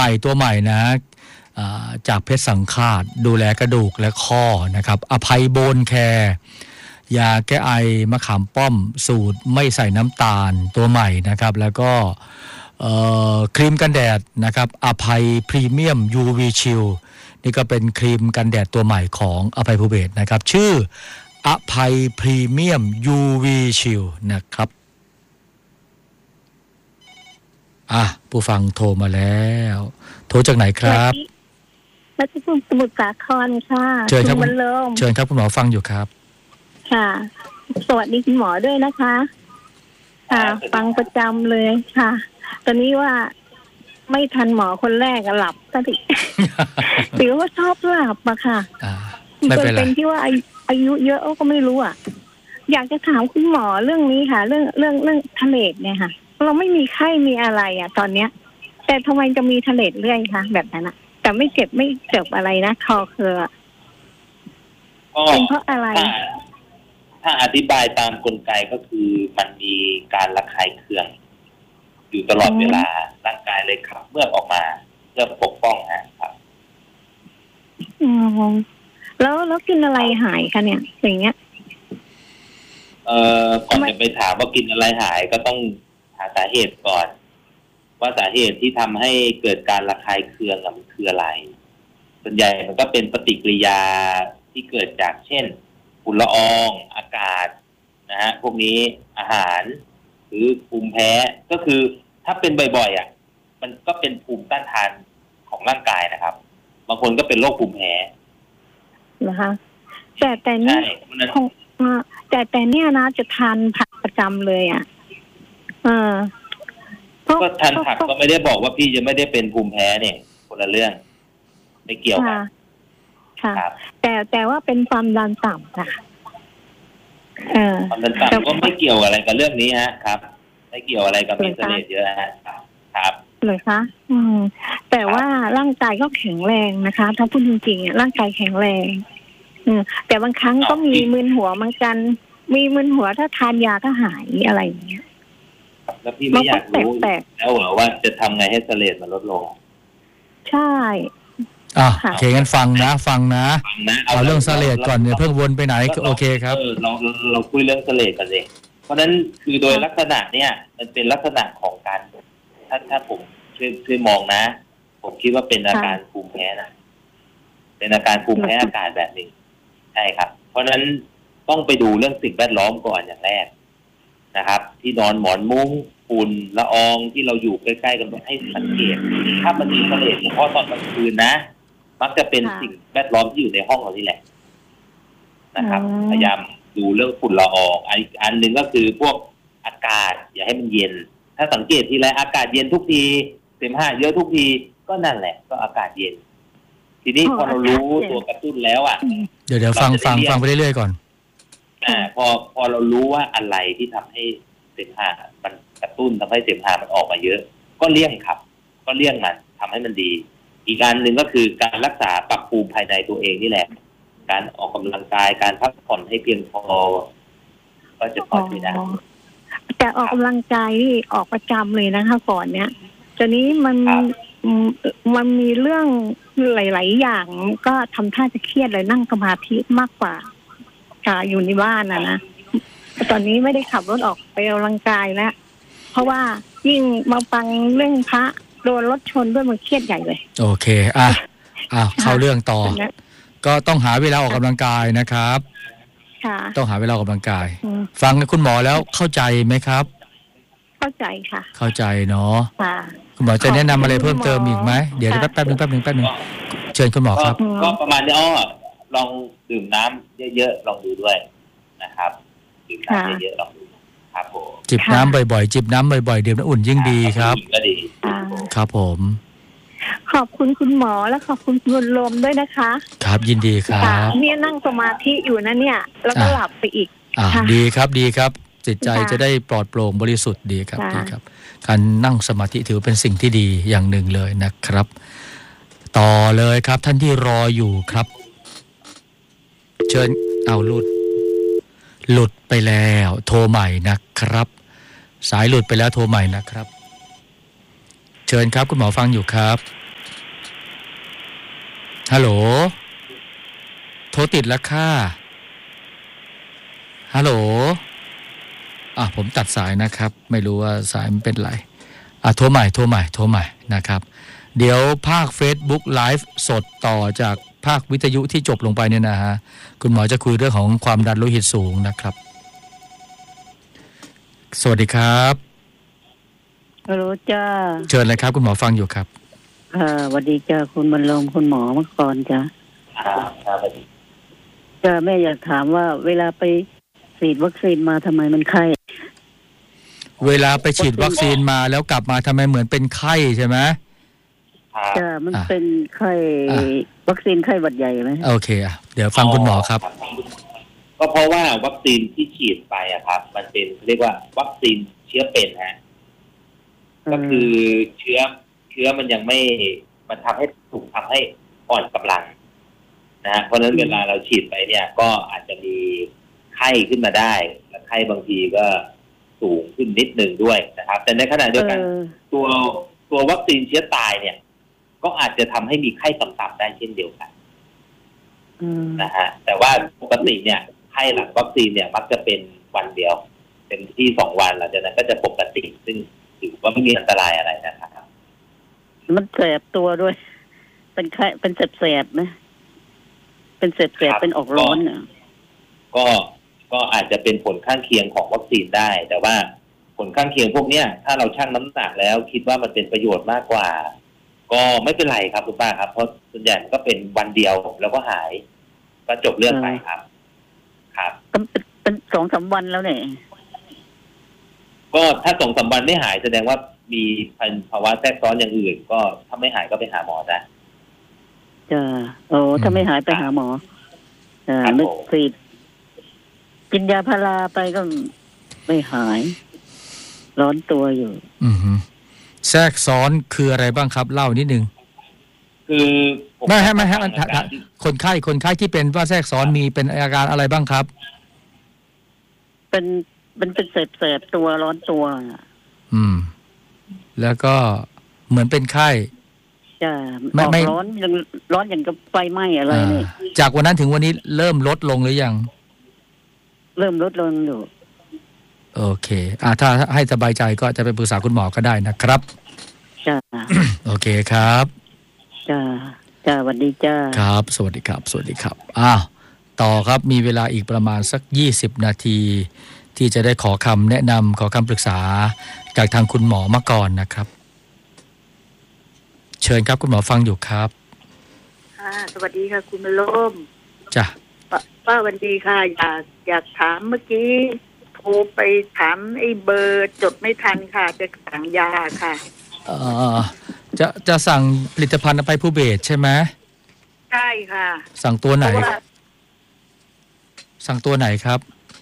ตัวใหม่นะจากเพชรสังฆาตดูแลกระดูกและข้อนะครับอภัยโบนแคร์ยาแก้ไอมะขามป้อมสูตรไม่ใส่น้ำตาลตัวใหม่นะครับแล้วก็ครีมกันแดดนะครับอภัยพรีเมียม UV Shield นี่ก็เป็นครีมกันแดดตัวใหม่ของอภัยภูเบศรนะครับชื่ออภัยพรีเมียม UV Shield นะครับผู้ฟังโทรมาแล้วโทรจากไหนครับมาจากสมุทรสาครค่ะเชิญครับเชิญครับคุณหมอฟังอยู่ครับค่ะสวัสดีคุณหมอด้วยนะคะค่ะฟังประจำเลยค่ะตอนนี้ว่าไม่ทันหมอคนแรกหลับซะดิหรือว่าชอบหลับอะค่ะไม่เป็นไรเป็นที่ว่าอายุเยอะก็ไม่รู้อะอยากจะถามคุณหมอเรื่องนี้ค่ะเรื่องทะเลเนี่ยค่ะเราไม่มีไข้มีอะไรอะตอนเนี้ยแต่ทำไมจะมีทะเลเรื่อยคะแบบนั้นอะแต่ไม่เจ็บอะไรนะคอเคอเป็นเพราะอะไรถ้าอธิบายตามกลไกก็คือมันมีการระคายเคืองอยู่ตลอดเวลาร่างกายเลยขับเมือกออกมาเพื่อปกป้องครับแล้วกินอะไรหายคะเนี่ยอย่างเงี้ยก่อนจะไปถามว่ากินอะไรหายก็ต้องหาสาเหตุก่อนว่าสาเหตุที่ทำให้เกิดการระคายเคืองมันคืออะไรส่วนใหญ่มันก็เป็นปฏิกิริยาที่เกิดจากเช่นฝุ่นละอองอากาศนะฮะพวกนี้อาหารหรือภูมิแพ้ก็คือถ้าเป็นบ่อยๆมันก็เป็นภูมิต้านทานของร่างกายนะครับบางคนก็เป็นโรคภูมิแพ้นะคะแต่นี่แต่เนี่ยนะจะทานผักประจำเลยก็ทานผักก็ไม่ได้บอกว่าพี่จะไม่ได้เป็นภูมิแพ้เนี่ยคนละเรื่องไม่เกี่ยวกันค่ะแต่ว่าเป็นความดันต่ำค่ะความดันต่ำก็ไม่เกี่ยวอะไรกับเรื่องนี้ครับไม่เกี่ยวอะไรกับมีเสลดเยอะครับเลยคะแต่ว่าร่างกายก็แข็งแรงนะคะถ้าพูดจริงๆร่างกายแข็งแรงแต่บางครั้งก็มีมึนหัวเหมือนกันมีมึนหัวถ้าทานยาก็หายอะไรอย่างเงี้ยแล้วพี่ไม่อยากรู้แล้วเหรอว่าจะทำไงให้เสลดมันลดลงใช่โอเคงั้นฟังนะเอาเรื่องเสลดก่อนเนี่ยเพิ่งวนไปไหนโอเคครับเราคุยเรื่องเสลดกันเลยเพราะนั้นคือโดยลักษณะเนี่ยมันเป็นลักษณะของการถ้าผมช่วยมองนะผมคิดว่าเป็นอาการภูมิแพ้นะเป็นอาการภูมิแพ้อากาศแบบนี้ใช่ครับเพราะนั้นต้องไปดูเรื่องสิ่งแวดล้อมก่อนอย่างแรกนะครับที่นอนหมอนมุ้งฝุ่นละอองที่เราอยู่ใกล้ๆกันให้สังเกตถ้ามันมีเสลดเฉพาะตอนกลางคืนนะมักจะเป็นสิ่งแวดล้อมที่อยู่ในห้องเรานี่แหละนะครับพยายามดูเรื่องฝุ่นละอองอีกอันหนึ่งก็คือพวกอากาศอย่าให้มันเย็นถ้าสังเกตทีไรอากาศเย็นทุกทีเสมหะเยอะทุกทีก็นั่นแหละก็อากาศเย็นทีนี้พอเรารู้ตัวกระตุ้นแล้วเดี๋ยวฟังไปเรื่อยๆก่อนพอเรารู้ว่าอะไรที่ทำให้เสมหะมันกระตุ้นทำให้เสมหะมันออกมาเยอะก็เลี่ยงครับก็เลี่ยงมันทำให้มันดีอีกการหนึ่งก็คือการรักษาปรับภูมิภายในตัวเองนี่แหละการออกกำลังกายการพักผ่อนให้เพียงพอก็จะพอช่วยได้แต่ออกกำลังกายนี่ออกประจำเลยนะคะก่อนเนี้ยตอนนี้มันมีเรื่องหลายๆอย่างก็ทำท่าจะเครียดเลยนั่งสมาธิมากกว่าอยู่ในบ้านนะตอนนี้ไม่ได้ขับรถออกไปออกกำลังกายแล้วเพราะว่ายิ่งมาฟังเรื่องพระโดนรถชนด้วยมันเครียดใหญ่เลยโอเคเข้าเรื่องต่อก็ต้องหาเวลาออกกำลังกายนะครับต้องหาเวลาออกกำลังกายฟังคุณหมอแล้วเข้าใจไหมครับเข้าใจค่ะเข้าใจเนาะคุณหมอจะแนะนำอะไรเพิ่มเติมอีกไหมเดี๋ยวแป๊บนึงเชิญคุณหมอครับก็ประมาณนี้ลองดื่มน้ำเยอะๆลองดูด้วยนะครับดื่มน้ำเยอะๆลองดูครับผมจิบน้ำบ่อยๆดื่มน้ำอุ่นยิ่งดีครับก็ดีครับผมขอบคุณคุณหมอและขอบคุณคุณลมด้วยนะคะครับยินดีครับเนี่ยนั่งสมาธิอยู่นะเนี่ยแล้วก็หลับไปอีกดีครับจิตใจจะได้ปลอดโปร่งบริสุทธิ์ดีครับการนั่งสมาธิถือเป็นสิ่งที่ดีอย่างหนึ่งเลยนะครับต่อเลยครับท่านที่รออยู่ครับเชิญหลุดไปแล้วโทรใหม่นะครับสายหลุดไปแล้วโทรใหม่นะครับเชิญครับคุณหมอฟังอยู่ครับฮัลโหลโทรติดแล้วค่ะฮัลโหลผมตัดสายนะครับไม่รู้ว่าสายมันเป็นไรโทรใหม่นะครับเดี๋ยวภาค Facebook Live สดต่อจากภาควิทยุที่จบลงไปเนี่ยนะฮะคุณหมอจะคุยเรื่องของความดันโลหิตสูงนะครับสวัสดีครับฮัลโหลจ้าเชิญเลยครับคุณหมอฟังอยู่ครับสวัสดีจ้าคุณบรรลงคุณหมอเมื่อก่อนจ้าจ้าแม่อยากถามว่าเวลาไปฉีดวัคซีนมาทำไมมันไข้เวลาไปฉีดวัคซีนมาแล้วกลับมาทำไมเหมือนเป็นไข้ใช่ไหมจ้ามันเป็นไข้วัคซีนไข้หวัดใหญ่ไหมโอเคเดี๋ยวฟังคุณหมอครับก็เพราะว่าวัคซีนที่ฉีดไปครับมันเป็นเรียกว่าวัคซีนเชื้อเป็นฮะก็คือเชื้อมันยังไม่มันทำให้อ่อนกำลังนะฮะเพราะฉะนั้นเวลาเราฉีดไปเนี่ยก็อาจจะมีไข้ขึ้นมาได้และไข้บางทีก็สูงขึ้นนิดนึงด้วยนะครับแต่ในขณะเดียวกันตัววัคซีนเชื้อตายเนี่ยก็อาจจะทำให้มีไข้ต่ำๆได้เช่นเดียวกันนะฮะแต่ว่าปกติเนี่ยไข้หลังวัคซีนเนี่ยมักจะเป็นวันเดียวเป็นที่2 วันหลังจากนั้นก็จะปกติซึ่งถือว่าไม่มีอันตรายอะไรนะครับมันแสบตัวด้วยเป็นไข้เป็นแสบๆนะเป็นแสบๆเป็นออกร้อนอ่ะก็อาจจะเป็นผลข้างเคียงของวัคซีนได้แต่ว่าผลข้างเคียงพวกเนี้ยถ้าเราชั่งน้ำหนักแล้วคิดว่ามันเป็นประโยชน์มากกว่าก็ไม่เป็นไรครับคุณป้าครับเพราะส่วนใหญ่ก็เป็นวันเดียวแล้วก็หายก็จบเรื่องไปครับเป็น 2-3 วันแล้วเนี่ยก็ถ้า 2-3 วันไม่หายแสดงว่ามีภาวะแทรกซ้อนอย่างอื่นก็ถ้าไม่หายก็ไปหาหมอนะจ้าถ้าไม่หายไปหาหมอนึกผิดกินยาพาราไปก็ไม่หายร้อนตัวอยู่แทรกซ้อนคืออะไรบ้างครับเล่านิดนึงคือไม่ฮะคนไข้ที่เป็นว่าแทรกซ้อนมีเป็นอาการอะไรบ้างครับเป็นแสบๆตัวร้อนตัวแล้วก็เหมือนเป็นไข้จ้ะไม่ร้อนอย่างกับไฟไหม้อะไรนี่จากวันนั้นถึงวันนี้เริ่มลดลงหรือยังเริ่มลดลงอยู่โอเคถ้าให้สบายใจก็จะไปปรึกษาคุณหมอก็ได้นะครับจ้าโอเคครับจ้าสวัสดีจ้าครับสวัสดีครับต่อครับมีเวลาอีกประมาณสัก20 นาทีที่จะได้ขอคำแนะนำขอคำปรึกษาจากทางคุณหมอมาก่อนนะครับเชิญครับคุณหมอฟังอยู่ครับสวัสดีค่ะคุณมะลมจ้ะป้าวันดีค่ะอยากถามเมื่อกี้โทรไปถามไอ้เบอร์จดไม่ทันค่ะจะสั่งยาค่ะจะสั่งผลิตภัณฑ์อภัยภูเบศรใช่ไหมใช่ค่ะสั่งตัวไหนครับ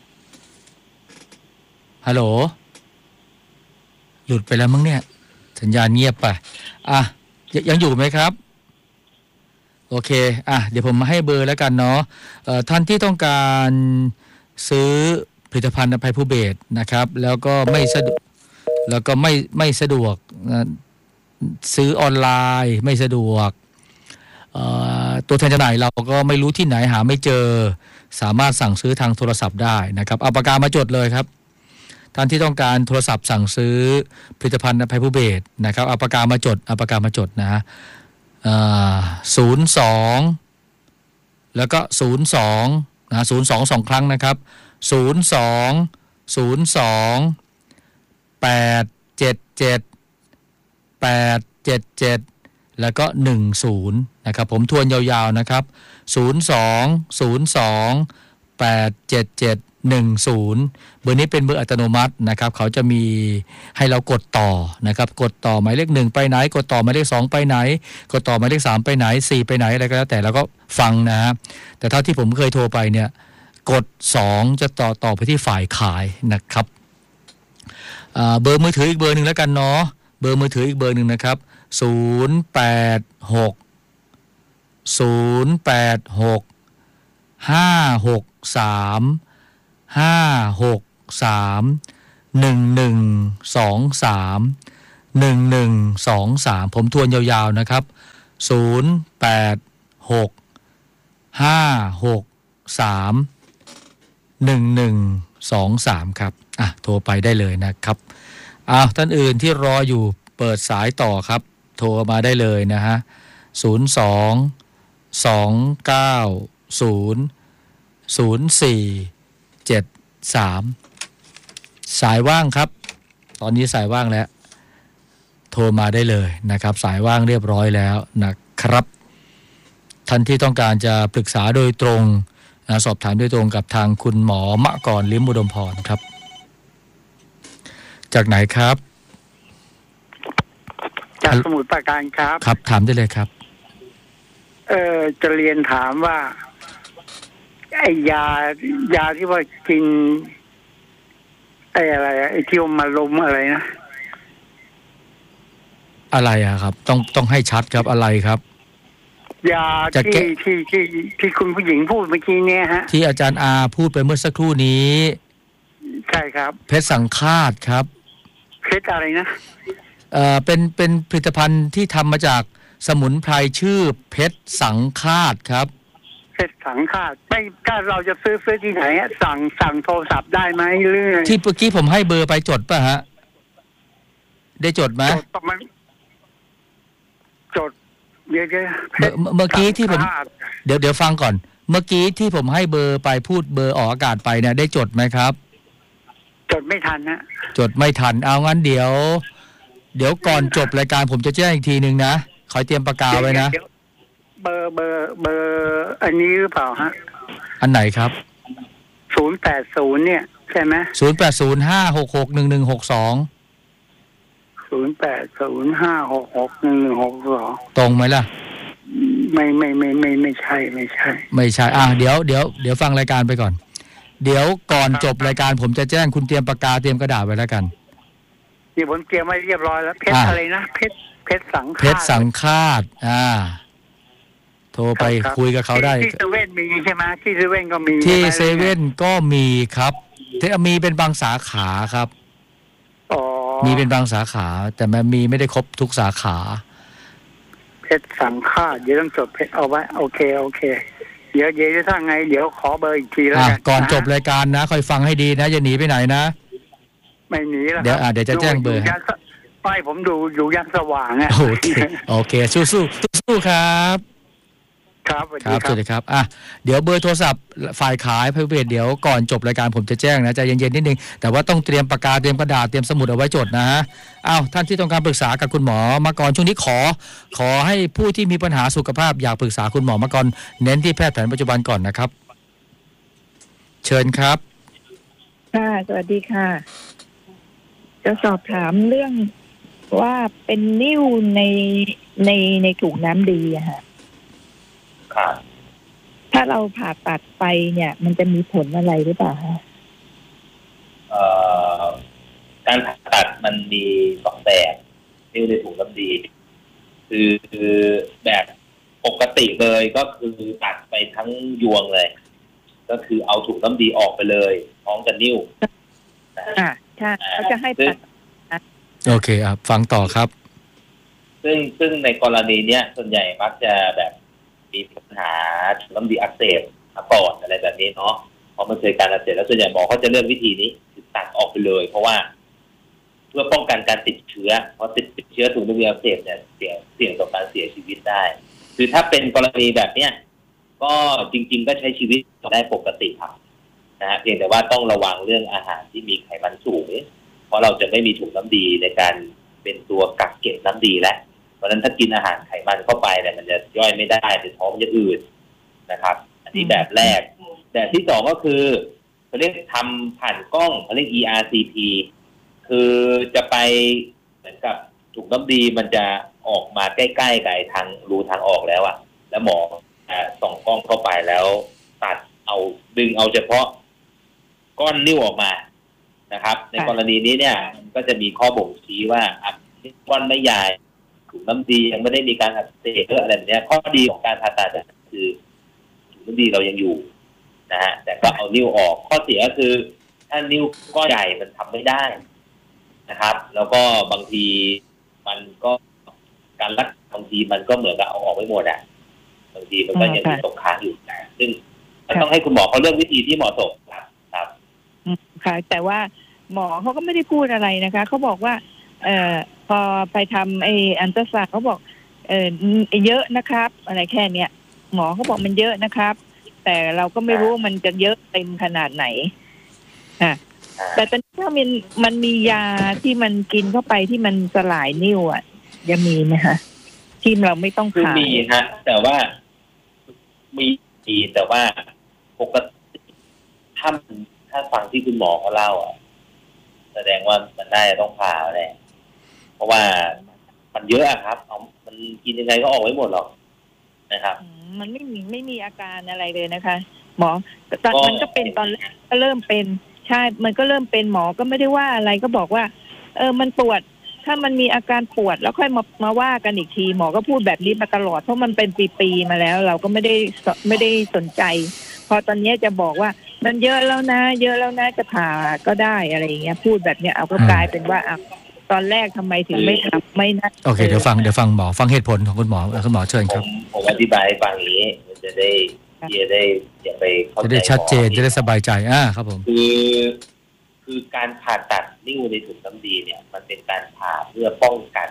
ฮัลโหลหลุดไปแล้วมั้งเนี่ยสัญญาณเงียบไปยังอยู่ไหมครับโอเคเดี๋ยวผมมาให้เบอร์แล้วกันเนาะท่านที่ต้องการซื้อผลิตภัณฑ์อภัยภูเบศรนะครับแล้วก็ไม่สะดวกซื้อออนไลน์ไม่สะดวกตัวแทนจำหน่ายเราก็ไม่รู้ที่ไหนหาไม่เจอสามารถสั่งซื้อทางโทรศัพท์ได้นะครับเอาปากกามาจดเลยครับท่านที่ต้องการโทรศัพท์สั่งซื้อผลิตภัณฑ์อภัยภูเบศรนะครับเอาปากกามาจดนะ02แล้วก็02นะ02 2 ครั้งนะครับ877แล้วก็10นะครับผมทวนยาวๆนะครับ02 877 10เบอร์นี้เป็นเบอร์อัตโนมัตินะครับเขาจะมีให้เรากดต่อนะครับกดต่อหมายเลข1ไปไหนกดต่อหมายเลข2ไปไหนกดต่อหมายเลข3ไปไหน4ไปไหนอะไรก็แล้วแต่แล้วก็ฟังนะแต่เท่าที่ผมเคยโทรไปเนี่ยกด2จะต่อไปที่ฝ่ายขายนะครับเบอร์มือถืออีกเบอร์นึงแล้วกันเนาะเบอร์มือถืออีกเบอร์นึงนะครับ086 086 563 1123 1123ผมทวนยาวๆนะครับ086 5631123ครับโทรไปได้เลยนะครับท่านอื่นที่รออยู่เปิดสายต่อครับโทรมาได้เลยนะฮะ02-290-0473สายว่างครับตอนนี้สายว่างแล้วโทรมาได้เลยนะครับสายว่างเรียบร้อยแล้วนะครับท่านที่ต้องการจะปรึกษาโดยตรงสอบถามโดยตรงกับทางคุณหมอมะกร ลิ้มอุดมพรครับจากไหนครับจากสมุทรปราการครับครับถามได้เลยครับจะเรียนถามว่าไอ้ยาที่ว่ากินไอ้อะไรไอ้ที่มาลมอะไรนะอะไรครับต้องให้ชัดครับอะไรครับยาที่คุณผู้หญิงพูดเมื่อกี้เนี่ยฮะที่อาจารย์อาพูดไปเมื่อสักครู่นี้ใช่ครับเพชรสังฆาตครับเพชรอะไรนะเป็นผลิตภัณฑ์ที่ทำมาจากสมุนไพรชื่อเพชรสังฆาตครับเพชรสังฆาตไม่ถ้าเราจะซื้อที่ไหนสั่งโทรศัพท์ได้ไหมหรือที่เมื่อกี้ผมให้เบอร์ไปจดป่ะฮะได้จดไหมจดเมื่อกี้ที่ผมเดี๋ยวฟังก่อนเมื่อกี้ที่ผมให้เบอร์ไปพูดเบอร์ออกอากาศไปเนี่ยได้จดไหมครับจดไม่ทันนะจดไม่ทันเอางั้นเดี๋ยวก่อนจบรายการผมจะแจ้งอีกทีนึงนะขอเตรียมปากกาไว้นะเบอร์อันนี้หรือเปล่าฮะอันไหนครับ 080เนี่ยใช่ไหม 0805661162 0805661162 ตรงไหมล่ะไม่ใช่เดี๋ยวฟังรายการไปก่อนเดี๋ยวก่อนจบรายการผมจะแจ้งคุณเตรียมปากกาเตรียมกระดาษไว้แล้วกันนี่ผมเตรียมไว้เรียบร้อยแล้วเพชรอะไรนะเพชรสังฆาตเพชรสังฆาตโทรไปคุยกับเขาได้ที่เซเว่นมีใช่ไหมที่เซเว่นก็มีที่เซเว่นก็มีครับมีเป็นบางสาขาครับมีเป็นบางสาขาแต่มันมีไม่ได้ครบทุกสาขาเพชรสังฆาตเดี๋ยวต้องจดเพชรเอาไว้โอเคเดี๋ยวถ้าไงเดี๋ยวขอเบอร์อีกทีแล้วกันก่อนจบรายการนะคอยฟังให้ดีนะอย่าหนีไปไหนนะไม่หนีแล้วเดี๋ยวจะแจ้งเบอร์ป้ายผมดูยันสว่างอ่ะโอเคสู้ครับครับสวัสดีครับเดี๋ยวเบอร์โทรศัพท์ฝ่ายขายไพรเวทเดี๋ยวก่อนจบรายการผมจะแจ้งนะใจเย็นๆนิดนึงแต่ว่าต้องเตรียมปากกาเตรียมกระดาษเตรียมสมุดเอาไว้จดนะฮะท่านที่ต้องการปรึกษากับคุณหมอมาก่อนช่วงนี้ขอให้ผู้ที่มีปัญหาสุขภาพอยากปรึกษาคุณหมอมาก่อนเน้นที่แพทย์แผนปัจจุบันก่อนนะครับเชิญครับค่ะสวัสดีค่ะจะสอบถามเรื่องว่าเป็นนิ่วในถุงน้ำดีอะค่ะถ้าเราผ่าตัดไปเนี่ยมันจะมีผลอะไรหรือเปล่าคะการผ่าตัดมันมีสองแบบนิ่วในถุงน้ำดีคือแบบปกติเลยก็คือตัดไปทั้งยวงเลยก็คือเอาถุงน้ำดีออกไปเลยพร้อมกับนิ่วใช่เขาจะให้ตัดโอเคฟังต่อครับซึ่งในกรณีเนี้ยส่วนใหญ่มักจะแบบมีปัญหาถุงน้ำดีอักเสบปอดอะไรแบบนี้เนาะพอมันเกิดการอักเสบแล้วส่วนใหญ่หมอเขาจะเลือกวิธีนี้คือตัดออกไปเลยเพราะว่าเพื่อป้องกันการติดเชื้อเพราะติดเชื้อถุงน้ำดีอักเสบเนี่ยเสี่ยงต่อการเสียชีวิตได้คือถ้าเป็นกรณีแบบเนี้ยก็จริงๆก็ใช้ชีวิตได้ปกติครับนะฮะเพียงแต่ว่าต้องระวังเรื่องอาหารที่มีไขมันสูงเพราะเราจะไม่มีถุงน้ำดีในการเป็นตัวกักเก็บน้ำดีแล้วเพราะฉะนั้นถ้ากินอาหารไขมันเข้าไปเนี่ยมันจะย่อยไม่ได้ในท้องจะอืดนะครับอันนี้แบบแรกแบบที่สองก็คือเขาเรียกทำผ่านกล้องเขาเรียก ERCP คือจะไปเหมือนกับถุงน้ำดีมันจะออกมาใกล้ๆกับทางรูทางออกแล้วอ่ะแล้วหมอส่องกล้องเข้าไปแล้วตัดเอาดึงเอาเฉพาะก้อนนิ่วออกมานะครับในกรณีนี้เนี่ยก็จะมีข้อบ่งชี้ว่าก้อนไม่ใหญ่ถุงน้ำดียังไม่ได้มีการอักเสบอะไรแบบนี้ข้อดีของการผ่าตัดคือถุงน้ำดีเรายังอยู่นะฮะแต่ก็เอานิ่วออกข้อเสียก็คือถ้านิ่วก้อนใหญ่มันทำไม่ได้นะครับแล้วก็บางทีมันก็การรักษาบางทีมันก็เหมือนกับเอาออกไม่หมดบางทีมันก็ยังมีตกค้างอยู่ซึ่งต้องให้คุณหมอเขาเลือกวิธีที่เหมาะสมครับค่ะแต่ว่าหมอเขาก็ไม่ได้พูดอะไรนะคะเขาบอกว่าพอไปทำอัลตราซาวด์เขาบอกเยอะนะครับอะไรแค่เนี้ยหมอเขาบอกมันเยอะนะครับแต่เราก็ไม่รู้มันจะเยอะเต็มขนาดไหนแต่ตอนนี้ถ้ามันมียาที่มันกินเข้าไปที่มันสลายนิ่วอ่ะยังมีไหมคะที่เราไม่ต้องผ่ามีฮะแต่ว่ามีแต่ว่าปกติถ้าฟังที่คุณหมอเขาเล่าอ่ะแสดงว่ามันน่าจะต้องผ่าแหละเพราะว่ามันเยอะครับมันกินยังไงก็ออกไม่หมดหรอกนะครับมันไม่มีอาการอะไรเลยนะคะหมอตอนมันก็เป็นตอนแรกก็เริ่มเป็นใช่มันก็เริ่มเป็นหมอก็ไม่ได้ว่าอะไรก็บอกว่ามันปวดถ้ามันมีอาการปวดแล้วค่อยมาว่ากันอีกทีหมอก็พูดแบบนี้มาตลอดเพราะมันเป็นปีๆมาแล้วเราก็ไม่ได้สนใจพอตอนนี้จะบอกว่ามันเยอะแล้วนะจะผ่าก็ได้อะไรอย่างเงี้ยพูดแบบเนี้ยเอาก็กลายเป็นว่าตอนแรกทำไมถึงไม่ทำไม่นะโอเคเดี๋ยวฟังหมอฟังเหตุผลของคุณหมอเชิญครับผมอธิบายฟังอย่างนี้จะได้อย่าไปเข้าใจจะได้ชัดเจนจะได้สบายใจครับผมคือการผ่าตัดนิ้วในถุงน้ำดีเนี่ยมันเป็นการผ่าเพื่อป้องกัน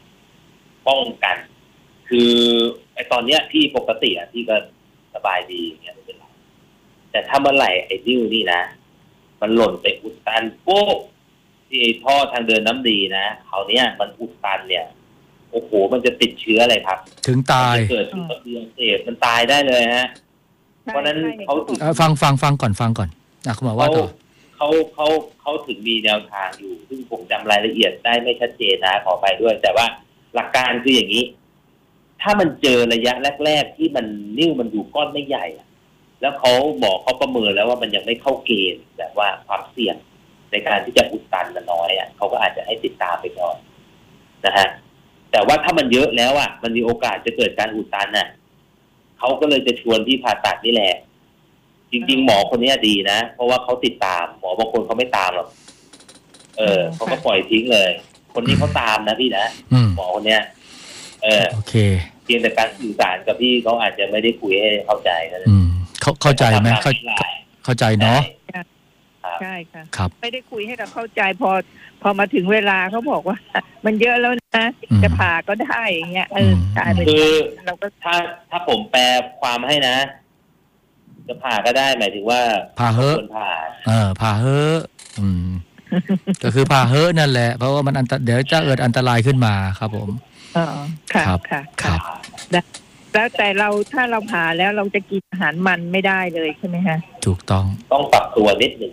คือไอตอนเนี้ยที่ปกติที่ก็สบายดีอย่างเงี้ยไม่เป็นไรแต่ถ้าเมื่อไหร่ไอ้นิ้วนี่นะมันหล่นไปอุดตันปุ๊บที่ท่อทางเดินน้ำดีนะเขาเนี้ยมันอุดตันเนี่ยโอ้โหมันจะติดเชื้ออะไรครับถึงตายเกิดถึงอักเสบมันตายได้เลยฮะเพราะนั้นเขาฟังก่อนคุณหมอว่าต่อเขาถึงมีแนวทางอยู่ซึ่งผมจำรายละเอียดได้ไม่ชัดเจนนะขอไปด้วยแต่ว่าหลักการคืออย่างนี้ถ้ามันเจอระยะแรกๆที่มันนิ้วมันอยู่ก้อนไม่ใหญ่แล้วหมอเขาประเมินแล้วว่ามันยังไม่เข้าเกณฑ์แบบว่าความเสี่ยงในการที่จะอุดตันมันน้อยเขาก็อาจจะให้ติดตามไปก่อนนะฮะแต่ว่าถ้ามันเยอะแล้วมันมีโอกาสจะเกิดการอุดตันเขาก็เลยจะชวนที่ผ่าตัดนี่แหละจริงๆหมอคนนี้ดีนะเพราะว่าเขาติดตามหมอบางคนเขาไม่ตามหรอกเขาก็ปล่อยทิ้งเลยคนนี้เขาตามนะพี่นะหมอคนเนี้ยโอเคเพียงแต่การสื่อสารกับพี่เขาอาจจะไม่ได้คุยให้เข้าใจนะเข้าใจไหมเข้าใจเนาะใช่ค่ะครับไม่ได้คุยให้เราเข้าใจพอมาถึงเวลาเขาบอกว่ามันเยอะแล้วนะจะผ่าก็ได้อย่างเงี้ยกลายเป็นเราก็ถ้าผมแปลความให้นะจะผ่าก็ได้หมายถึงว่าผ่าเฮอะผ่าเฮอะก็คือผ่าเฮอะนั่นแหละเพราะว่ามันเดี๋ยวจะเกิดอันตรายขึ้นมาครับผมครับแล้วแต่ถ้าเราผ่าแล้วเราจะกินอาหารมันไม่ได้เลยใช่ไหมฮะถูกต้องปรับตัวนิดหนึ่ง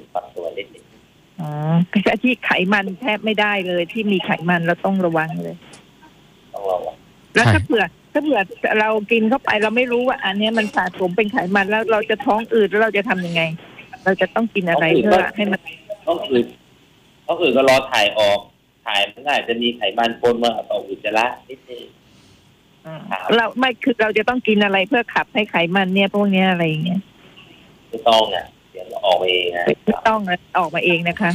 ที่ไขมันแทบไม่ได้เลยที่มีไขมันเราต้องระวังเลยแล้วถ้าเผื่อเรากินเข้าไปเราไม่รู้ว่าอันนี้มันสะสมเป็นไขมันแล้วเราจะท้องอืดแล้วเราจะทำยังไงเราจะต้องกินอะไรเพื่อให้มันท้องอืดก็รอถ่ายออกมันอาจจะมีไขมันปนมาต่ออุจจาระนิดนึงเราไม่คือเราจะต้องกินอะไรเพื่อขับให้ไขมันเนี่ยพวกนี้อะไรอย่างเงี้ยไม่ต้องเดี๋ยวออกมาเองไม่ต้องออกมาเองนะคะ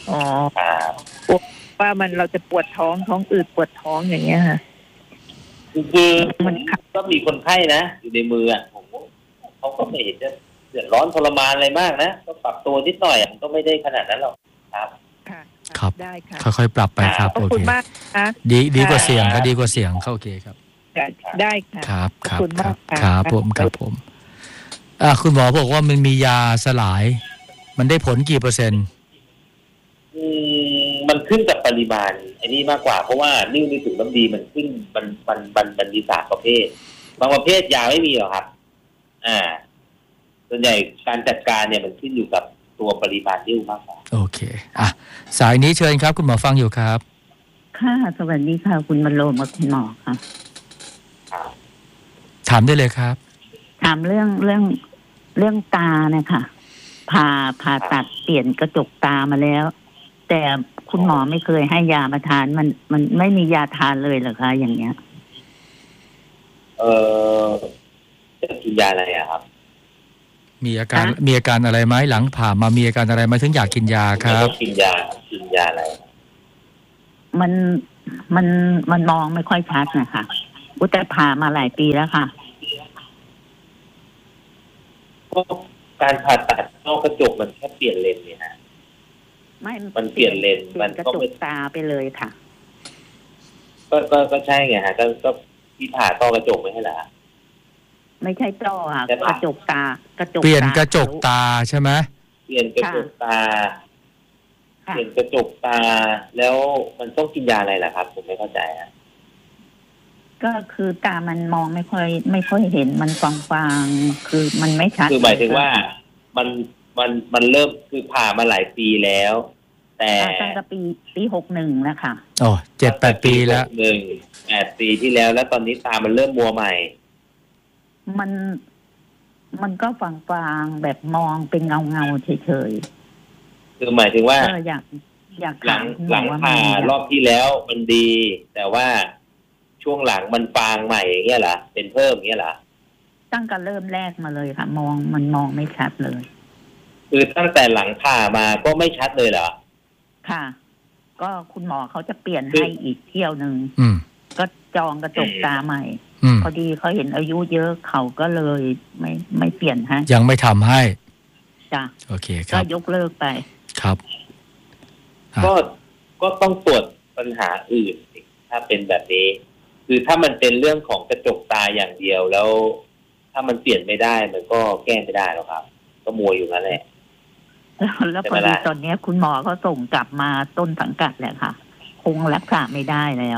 ว่าเราจะปวดท้องอืดปวดท้องอย่างเงี้ยค่ะคือมันก็มีคนไข้นะอยู่ในมือผมเขาก็ไม่เห็นจะเดือดร้อนทรมานอะไรมากนะก็ปรับตัวนิดหน่อยมันก็ไม่ได้ขนาดนั้นหรอกครับครับได้ค่ะค่อยๆปรับไปครับโอเคดีกว่าเสียงก็ดีกว่าเสียงเข้าโอเคครับได้ค่ะครับครับผมคุณหมอบอกว่ามันมียาสลายมันได้ผลกี่เปอร์เซ็นต์มันขึ้นกับปริมาณไอ้นี่มากกว่าเพราะว่านิ้วในถุงน้ำดีมันขึ้นมันมี3ประเภทบางประเภทยาไม่มีหรอกครับส่วนใหญ่การจัดการเนี่ยมันขึ้นอยู่กับตัวปริมาณนิ้วมากกว่าโอเคสายนี้เชิญครับคุณหมอฟังอยู่ครับค่ะสวัสดีค่ะคุณมโนกับคุณหมอค่ะถามได้เลยครับถามเรื่องตานะคะผ่าตัดเปลี่ยนกระจกตามาแล้วแต่คุณหมอไม่เคยให้ยามาทานมันไม่มียาทานเลยเหรอคะอย่างเงี้ยจะกินยาอะไรครับมีอาการอะไรไหมหลังผ่ามามีอาการอะไรไหมถึงอยากกินยาครับกินยาอะไรมันมองไม่ค่อยชัดนะคะแต่ผ่ามาหลายปีแล้วค่ะก็การผ่าตัดนอกกระจกมันแค่เปลี่ยนเลนส์เนี่ยฮะมันเปลี่ยนเลนส์มันกระจก็ไม่กตาไปเลยค่ะก็ใช่ไงฮะก็ที่ผ่าต้อกระจกไม่ใช่เหรอไม่ใช่ต้อค่ะใช่ปะกระจกตากระจกเปลี่ยนกระจกตาใช่ไหมเปลี่ยนกระจกตาค่ะเปลี่ยนกระจกตาแล้วมันต้องกินยาอะไรล่ะครับผมไม่เข้าใจฮะก็คือตามันมองไม่ค่อยเห็นมันฟางๆคือมันไม่ชัดคือหมายถึงว่ามันเริ่มคือผ่ามาหลายปีแล้ว แต่ตั้งแต่ปี61นะคะโอ้7-8 ปีแล้ว 8 ปีที่แล้วแล้วตอนนี้ตามันเริ่มมัวใหม่มันก็ฟางๆแบบมองเป็นเงาเฉยคือหมายถึงว่าๆอยากหลัถามงคุณหมลัอง ว่าผ่ามันรอบที่แล้วมันดี แต่ว่าช่วงหลังมันฟางใหม่อย่างเงี้ยเหรอเป็นเพิ่มอย่างเงี้ยเหรอตั้งแต่เริ่มแรกมาเลยค่ะ มองไม่ชัดเลยคือตั้งแต่หลังผ่ามาก็ไม่ชัดเลยเหรอค่ะ ก็คุณหมอเขาจะเปลี่ยนให้อีกเที่ยวหนึ่งอืมก็จองกระจกตาใหม่อืมพอดีเขาเห็นอายุเยอะเขาก็เลยไม่เปลี่ยนให้ยังไม่ทำให้จ้ะโอเคคก็รับยกเลิกไปครับก็ต้องตรวจปัญหาอื่นสิถ้าเป็นแบบนี้ คือถ้ามันเป็นเรื่องของกระจกตาอย่างเดียวแล้ว ถ้ามันเปลี่ยนไม่ได้มันก็แก้ไม่ได้หรอกครับ ก็มัวอยู่นั่นแหละแล้วพอดีตอนนี้คุณหมอเขาส่งกลับมาต้นสังกัดแหละค่ะ คงรักษาไม่ได้แล้ว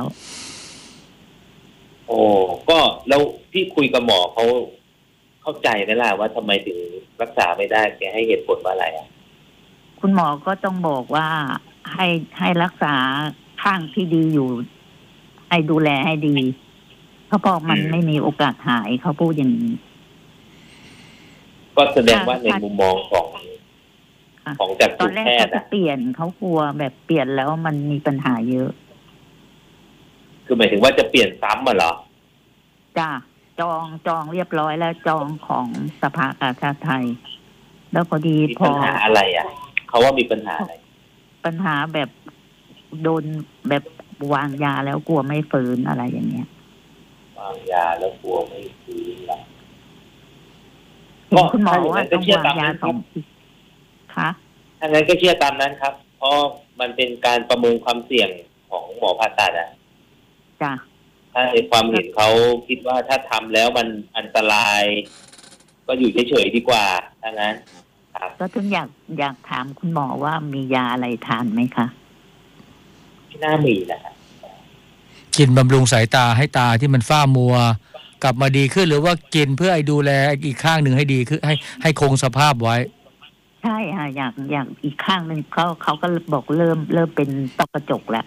โอ้ก็แล้วพี่คุยกับหมอเขาเข้าใจไหมล่ะว่าทำไมถึงรักษาไม่ได้แกให้เหตุผลว่าอะไรอ่ะคุณหมอก็ต้องบอกว่าให้รักษาข้างที่ดีอยู่ ให้ดูแลให้ดีเขาบอกมันไม่มีโอกาสหายเขาพูดอย่างนี้ก็แสดงว่าในมุมมองของจากตอนแรกแพเขาทย์จะเปลี่ยนเขากลัวแบบเปลี่ยนแล้วมันมีปัญหาเยอะคือหมายถึงว่าจะเปลี่ยนซ้ำมาเหรอจ้าจองเรียบร้อยแล้วจองของสภากาชาดไทย แล้วพอดีมีพปัอญหาอะไรอ่ะเขาว่ามีปัญหาอะไรปัญหาแบบโดนแบบวางยาแล้วกลัวไม่ฟื้นอะไรอย่างเงี้ยวางยาแล้วกลัวไม่ฟื้นละเห็นคุณหมอว่าต้องวางยา2 ปีค่ะถ้างั้นก็เชื่อตามนั้นครับ เพราะมันเป็นการประเมินความเสี่ยงของหมอผ่าตัดอ่ะจ้ะถ้าในความเห็นเขาคิดว่าถ้าทำแล้วมันอันตราย ก็อยู่เฉยๆดีกว่าถ้างั้นครับก็ถึงอยากถามคุณหมอว่ามียาอะไรทานไหมคะที่น่ามีนะฮะกินบำรุงสายตาให้ตาที่มันฝ้ามัว กลับมาดีขึ้นหรือว่ากินเพื่อให้ดูแลอีกข้างหนึ่งให้ดีขึ้นให้คงสภาพไว้ใช่ค่ะอยากอีกข้างหนึ่งเขาก็บอกเริ่มเป็นต้อกระจกแล้ว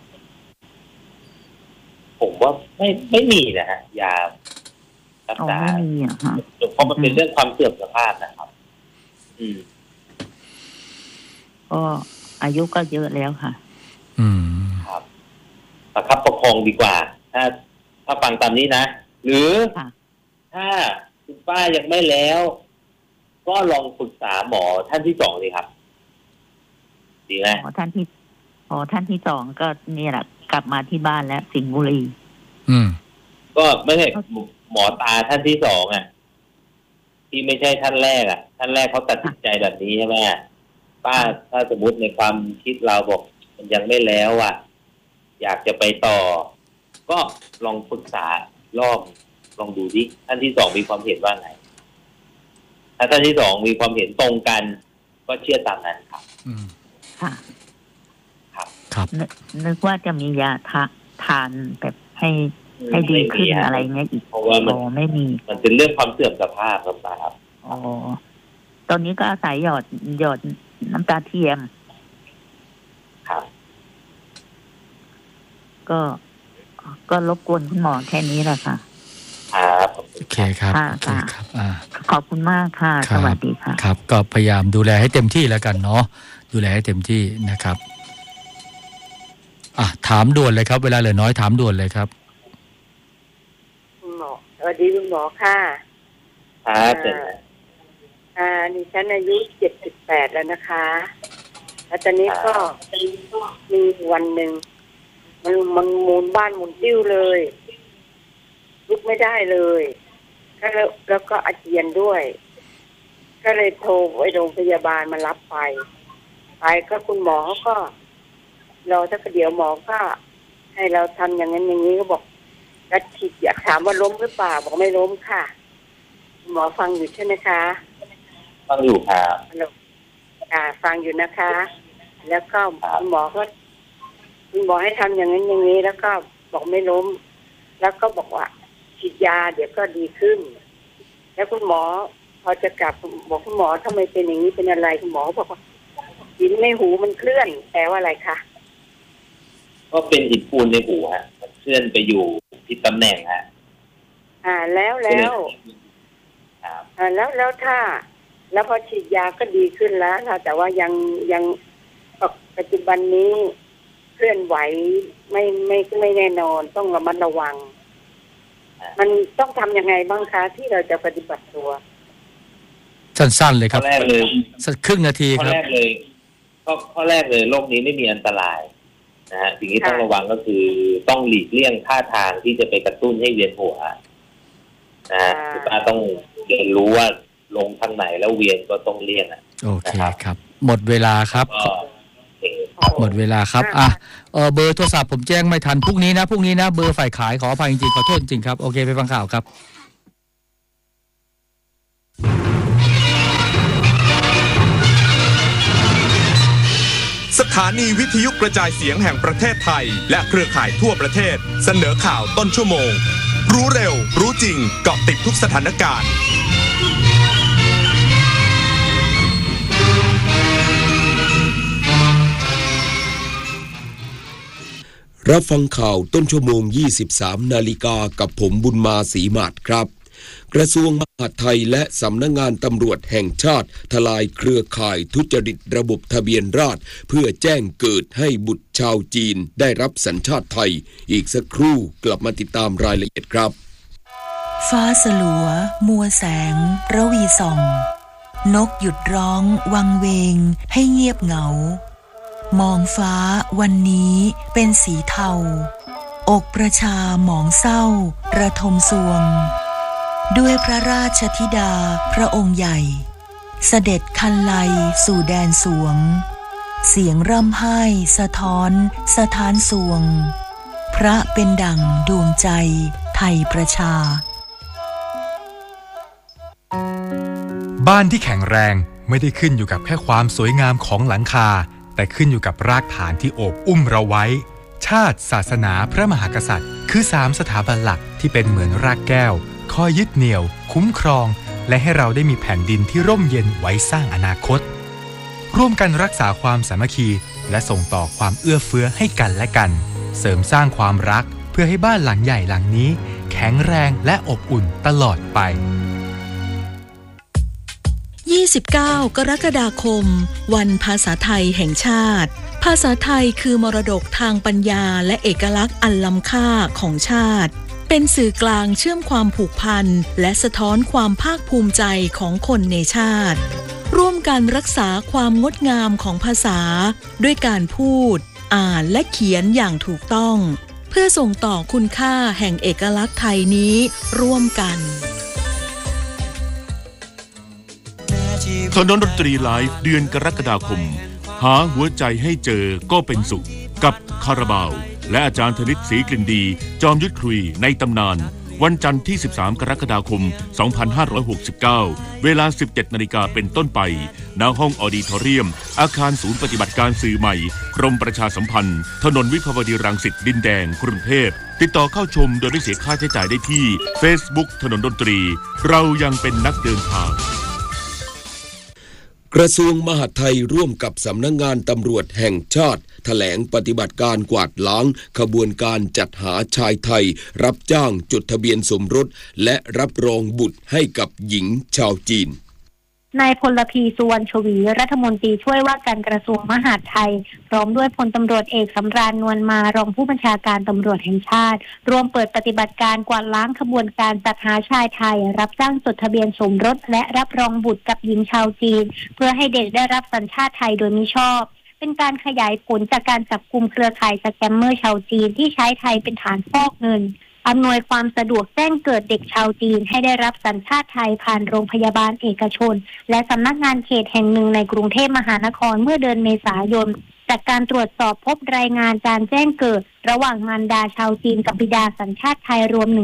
ผมว่าไม่มีนะฮะยารักษาไม่มีอ่ะฮะเพราะมันเป็นเรื่องความเสื่อมสภาพนะครับก็อายุก็เยอะแล้วค่ะอืมครับประคับประคองดีกว่า ถ้าฟังตามนี้นะ หรือค่ะถ้าคุณป้ายังไม่แล้ว ก็ลองปรึกษาหมอท่านที่2ดีครับ ดีไหมท่านที่2ก็เนี่ยแหละกลับมาที่บ้านแล้วสิงห์บุรีอืมก็ไม่ใช่หมอตาท่านที่2อ่ะ ที่ไม่ใช่ท่านแรกอ่ะ ท่านแรกเขาตัดสินใจแบบนี้ใช่ไหมป้าถ้าสมมติในความคิดเราบอกมันยังไม่แล้วอ่ะ อยากจะไปต่อ ก็ลองปรึกษารอบลองดูดิท่านที่2มีความเห็นว่าไงถ้าท่านที่2มีความเห็นตรงกัน ก็เชื่อตามนั้นครับอืมค่ะครับนึกว่าจะมียาทานแบบให้ดีขึ้นอะไรเงี้ยอีกเพราะว่ามันไม่มีมันเป็นเรื่องความเสื่อมสภาพครับป้าครับอ๋อตอนนี้ก็อาศัยหยอดน้ำตาเทียมครับก็รบกวนคุณหมอแค่นี้แหละค่ะครับโอเคครับค่ะโอเคครับขอบคุณมากค่ะครัสบวัสดีค่ะครับ ก็พยายามดูแลให้เต็มที่แล้วกันเนาะดูแลให้เต็มที่นะครับถามด่วนเลยครับเวลาเหลือน้อยถามด่วนเลยครับคุณหมอสวัสดีคุณหมอค่ะครับเสร็จแล้วดิฉันอายุ78แล้วนะคะแล้วตอนนี้ก็มีวันหนึ่งมันหมุนบ้านหมุนติ้วเลยลุกไม่ได้เลยแล้วก็อาเจียนด้วยก็เลยโทรไปโรงพยาบาลมารับไปก็คุณหมอก็รอสักเดี๋ยวหมอก็ให้เราทำอย่างนั้นอย่างนี้ก็บอกแล้วฉีดอยากถามว่าล้มหรือเปล่าบอกไม่ล้มค่ะหมอฟังอยู่ใช่ไหมคะฟังอยู่ครับฟังอยู่นะคะแล้วก็คุณหมอให้ทำอย่างนั้นอย่างนี้แล้วก็บอกไม่ล้มแล้วก็บอกว่าฉีดยาเดี๋ยวก็ดีขึ้นแล้วคุณหมอพอจะกลับบอกคุณหมอทำไมเป็นอย่างนี้เป็นอะไรคุณหมอบอกว่าหินในหูมันเคลื่อนแปลว่าอะไรคะก็เป็นหินปูนในหูฮะมันเคลื่อนไปอยู่ที่ตำแหน่งฮะแล้วถ้าแล้วพอฉีดยาก็ดีขึ้นแล้วแต่ว่ายังปัจจุบันนี้เคลื่อนไหวไม่แน่นอนต้องระมัดระวังมันต้องทำยังไงบ้างคะที่เราจะปฏิบัติตัวสั้นๆเลยครับข้อแรกเลยครึ่งนาทีครับข้อแรกเลยโรคนี้ไม่มีอันตรายนะฮะสิ่งที่ต้องระวังก็คือต้องหลีกเลี่ยงท่าทางที่จะไปกระตุ้นให้เวียนหัวนะฮะคุณป้าต้องเรียนรู้ว่าลงทางไหนแล้วเวียนก็ต้องเลี่ยงโอเคครับหมดเวลาครับหมดเวลาครับเบอร์โทรศัพท์ผมแจ้งไม่ทันพรุ่งนี้นะเบอร์ฝ่ายขายขออภัยจริงๆขอโทษจริงครับโอเคไปฟังข่าวครับสถานีวิทยุกระจายเสียงแห่งประเทศไทยและเครือข่ายทั่วประเทศเสนอข่าวต้นชั่วโมงรู้เร็วรู้จริงเกาะติดทุกสถานการณ์รับฟังข่าวต้นชั่วโมง 23 นาฬิกากับผมบุญมาศรีมาศครับกระทรวงมหาดไทยและสำนักงานตำรวจแห่งชาติทลายเครือข่ายทุจริตระบบทะเบียนราษฎร์เพื่อแจ้งเกิดให้บุตรชาวจีนได้รับสัญชาติไทยอีกสักครู่กลับมาติดตามรายละเอียดครับฟ้าสลัวมัวแสงระวีส่องนกหยุดร้องวังเวงให้เงียบเหงามองฟ้าวันนี้เป็นสีเทาอกประชาหมองเศร้าระทมสวงด้วยพระราชธิดาพระองค์ใหญ่เสด็จคันไลสู่แดนสวงเสียงร่ำไห้สะท้อนสถานสวงพระเป็นดั่งดวงใจไทยประชาบ้านที่แข็งแรงไม่ได้ขึ้นอยู่กับแค่ความสวยงามของหลังคาแต่ขึ้นอยู่กับรากฐานที่โอบอุ้มเราไว้ชาติศาสนาพระมหากษัตริย์คือ3สถาบันหลักที่เป็นเหมือนรากแก้วคอยยึดเหนี่ยวคุ้มครองและให้เราได้มีแผ่นดินที่ร่มเย็นไว้สร้างอนาคตร่วมกันรักษาความสามัคคีและส่งต่อความเอื้อเฟื้อให้กันและกันเสริมสร้างความรักเพื่อให้บ้านหลังใหญ่หลังนี้แข็งแรงและอบอุ่นตลอดไป 29 กรกฎาคมวันภาษาไทยแห่งชาติภาษาไทยคือมรดกทางปัญญาและเอกลักษณ์อันล้ำค่าของชาติเป็นสื่อกลางเชื่อมความผูกพันและสะท้อนความภาคภูมิใจของคนในชาติร่วมกันรักษาความงดงามของภาษาด้วยการพูดอ่านและเขียนอย่างถูกต้องเพื่อส่งต่อคุณค่าแห่งเอกลักษณ์ไทยนี้ร่วมกันถนนดนตรีไลฟ์เดือนกรกฎาคมหาหัวใจให้เจอก็เป็นสุขกับคาราบาวและอาจารย์ธนิตศรีกลิ่นดีจอมยุทธคุยในตำนานวันจันทร์ที่13กรกฎาคม2569เวลา 17:00 น.เป็นต้นไปณห้องออดิทอเรียมอาคารศูนย์ปฏิบัติการสื่อใหม่กรมประชาสัมพันธ์ถนนวิภาวดีรังสิตดินแดงกรุงเทพติดต่อเข้าชมโดยไม่เสียค่าใช้จ่ายได้ที่ Facebook ถนนดนตรีเรายังเป็นนักเดินทางกระทรวงมหาดไทยร่วมกับสำนักงานตำรวจแห่งชาติแถลงปฏิบัติการกวาดล้างขบวนการจัดหาชายไทยรับจ้างจดทะเบียนสมรสและรับรองบุตรให้กับหญิงชาวจีนนายพลพีสุวรรณชวีรัฐมนตรีช่วยว่าการกระทรวงมหาดไทยพร้อมด้วยพลตำรวจเอกสำราญนวลมารองผู้บัญชาการตำรวจแห่งชาติร่วมเปิดปฏิบัติการกวาดล้างขบวนการจัดหาชายไทยรับจ้างจดทะเบียนสมรสและรับรองบุตรกับหญิงชาวจีนเพื่อให้เด็กได้รับสัญชาติไทยโดยมิชอบเป็นการขยายผลจากการจับกุมเครือข่ายสแกมเมอร์ชาวจีนที่ใช้ไทยเป็นฐานฟอกเงินอำนวยความสะดวกแจ้งเกิดเด็กชาวจีนให้ได้รับสัญชาติไทยผ่านโรงพยาบาลเอกชนและสำนักงานเขตแห่งหนึ่งในกรุงเทพมหานครเมื่อเดือนเมษายนจากการตรวจสอบพบรายงานการแจ้งเกิดระหว่างมารดาชาวจีนกับบิดาสัญชาติไทยรวม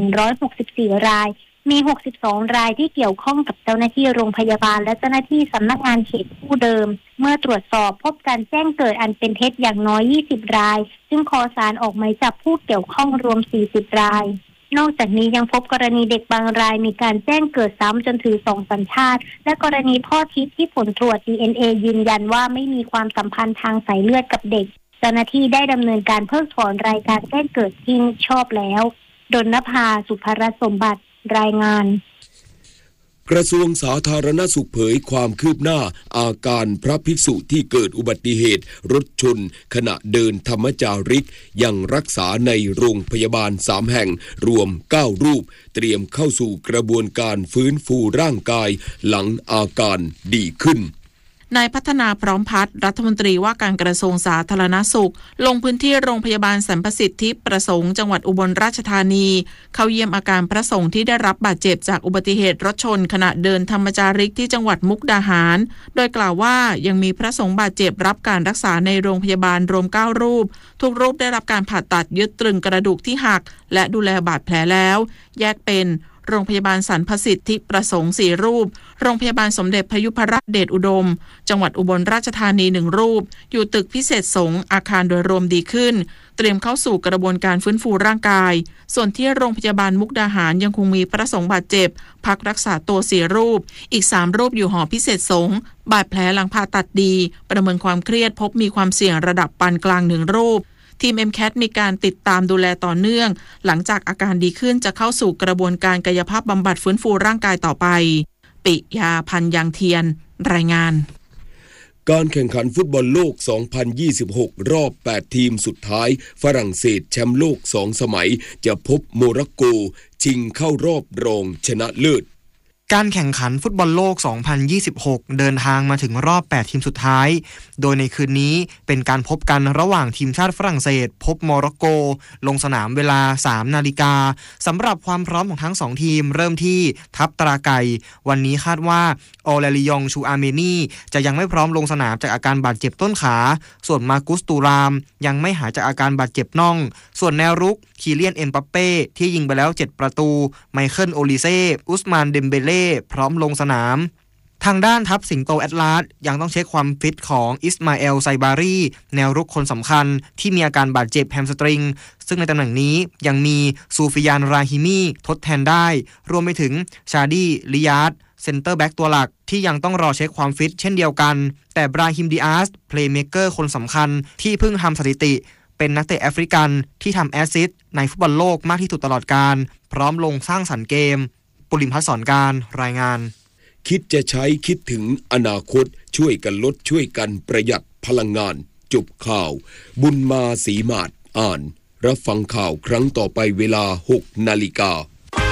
164รายมี62รายที่เกี่ยวข้องกับเจ้าหน้าที่โรงพยาบาลและเจ้าหน้าที่สำนักงานเขตผู้เดิมเมื่อตรวจสอบพบการแจ้งเกิดอันเป็นเท็จอย่างน้อย20รายซึ่งขอศาลออกหมายจับผู้เกี่ยวข้องรวม40รายนอกจากนี้ยังพบกรณีเด็กบางรายมีการแจ้งเกิดซ้ำจนถือ2สัญชาติและกรณีพ่อทิพย์ที่ผลตรวจ DNA ยืนยันว่าไม่มีความสัมพันธ์ทางสายเลือดกับเด็กเจ้าหน้าที่ได้ดำเนินการเพิกถอนรายการแจ้งเกิดที่ชอบแล้วดลนภา สุภรสมบัติรายงานกระทรวงสาธารณสุขเผยความคืบหน้าอาการพระภิกษุที่เกิดอุบัติเหตุรถชนขณะเดินธรรมจาริกยังรักษาในโรงพยาบาล3แห่งรวม9รูปเตรียมเข้าสู่กระบวนการฟื้นฟูร่างกายหลังอาการดีขึ้นนายพัฒนาพร้อมพัฒน์รัฐมนตรีว่าการกระทรวงสาธารณสุขลงพื้นที่โรงพยาบาลสรรพสิทธิประสงค์จังหวัดอุบลราชธานีเข้าเยี่ยมอาการพระสงฆ์ที่ได้รับบาดเจ็บจากอุบัติเหตุรถชนขณะเดินธรรมจาริกที่จังหวัดมุกดาหารโดยกล่าวว่ายังมีพระสงฆ์บาดเจ็บรับการรักษาในโรงพยาบาลรวม9รูปทุกรูปได้รับการผ่าตัดยึดตรึงกระดูกที่หักและดูแลบาดแผลแล้วแยกเป็นโรงพยาบาลสรรพสิทธิประสงค์4รูปโรงพยาบาลสมเด็จพระยุพราชเดชอุดมจังหวัดอุบลราชธานี1รูปอยู่ตึกพิเศษสงฆ์อาคารโดยรวมดีขึ้นเตรียมเข้าสู่กระบวนการฟื้นฟูร่างกายส่วนที่โรงพยาบาลมุกดาหารยังคงมีพระสงฆ์บาดเจ็บพักรักษาตัว4รูปอีก3รูปอยู่หอพิเศษสงฆ์บาดแผลหลังผ่าตัดดีประเมินความเครียดพบมีความเสี่ยงระดับปานกลาง1รูปทีม MCAT มีการติดตามดูแลต่อเนื่องหลังจากอาการดีขึ้นจะเข้าสู่กระบวนการกายภาพบำบัดฟื้นฟูร่างกายต่อไปปิยาพันธ์ยางเทียนรายงานการแข่งขันฟุตบอลโลก 2026 รอบ 8 ทีมสุดท้ายฝรั่งเศสแชมป์โลก 2 สมัยจะพบโมร็อกโกชิงเข้ารอบรองชนะเลิศการแข่งขันฟุตบอลโลก 2026 เดินทางมาถึงรอบ 8 ทีมสุดท้ายโดยในคืนนี้เป็นการพบกันระหว่างทีมชาติฝรั่งเศสพบโมร็อกโกลงสนามเวลา 3 นาฬิกาสำหรับความพร้อมของทั้ง 2 ทีมเริ่มที่ทัพตราไก่วันนี้คาดว่าออเลริยองชูอาเมนีจะยังไม่พร้อมลงสนามจากอาการบาดเจ็บต้นขาส่วนมากุสตูรามยังไม่หายจากอาการบาดเจ็บน่องส่วนแนวรุกคีเลียนเอ็นปัปเป้ที่ยิงไปแล้ว7ประตูไมเคิลโอลิเซ่อุสมานเดมเบเล่พร้อมลงสนามทางด้านทัพสิงโตแอตลาสยังต้องเช็คความฟิตของอิสมาเอลไซบารีแนวรุกคนสำคัญที่มีอาการบาดเจ็บแฮมสตริงซึ่งในตำแหน่งนี้ยังมีซูฟิยานราฮิมีทดแทนได้รวมไปถึงชาดีลิยาดเซนเตอร์แบ็กตัวหลักที่ยังต้องรอเช็คความฟิตเช่นเดียวกันแต่บราฮิมดิอาสเพลย์เมเกอร์คนสำคัญที่เพิ่งทำสถิติเป็นนักเตะแอฟริกันที่ทำแอสซิสต์ในฟุตบอลโลกมากที่สุดตลอดกาลพร้อมลงสร้างสรรค์เกมปุริมพัฒน์สอนการรายงานคิดจะใช้คิดถึงอนาคตช่วยกันลดช่วยกันประหยัดพลังงานจบข่าวบุญมาศรีมาศอ่านรับฟังข่าวครั้งต่อไปเวลา 6 นาฬิกา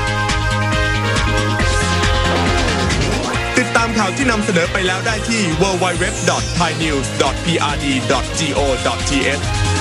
ติดตามข่าวที่นำเสนอไปแล้วได้ที่ www.thainews.prd.go.th